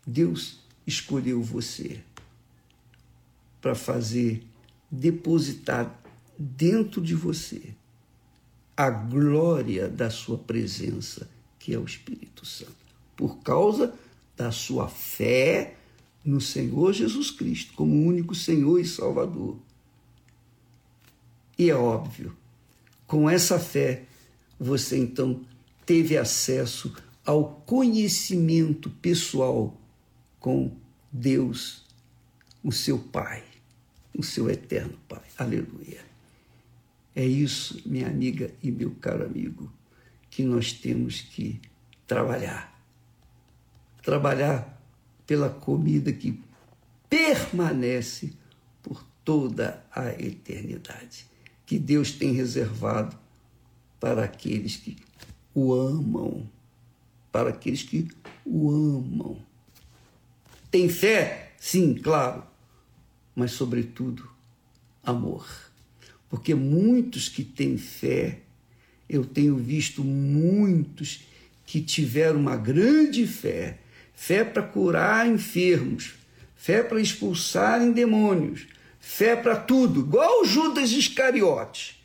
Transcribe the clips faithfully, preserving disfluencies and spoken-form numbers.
Deus escolheu você para fazer, depositar dentro de você a glória da sua presença, que é o Espírito Santo, por causa da sua fé no Senhor Jesus Cristo, como único Senhor e Salvador. E é óbvio, com essa fé, você então teve acesso ao conhecimento pessoal com Deus, o seu Pai, o seu eterno Pai. Aleluia. É isso, minha amiga e meu caro amigo, que nós temos que trabalhar. Trabalhar pela comida que permanece por toda a eternidade, que Deus tem reservado para aqueles que o amam, para aqueles que o amam. Tem fé? Sim, claro, mas sobretudo amor. Porque muitos que têm fé, eu tenho visto muitos que tiveram uma grande fé, fé para curar enfermos, fé para expulsarem demônios, fé para tudo, igual o Judas Iscariote.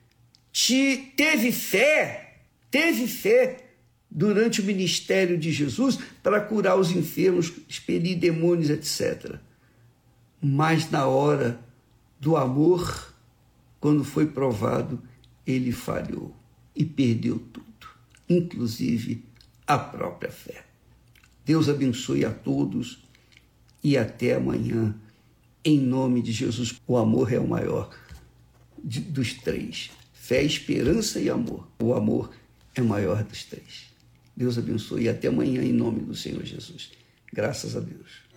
Te, teve fé, teve fé durante o ministério de Jesus para curar os enfermos, expelir demônios, etcétera. Mas na hora do amor, quando foi provado, ele falhou e perdeu tudo, inclusive a própria fé. Deus abençoe a todos e até amanhã, em nome de Jesus. O amor é o maior de, dos três. Fé, esperança e amor. O amor é o maior dos três. Deus abençoe e até amanhã, em nome do Senhor Jesus. Graças a Deus.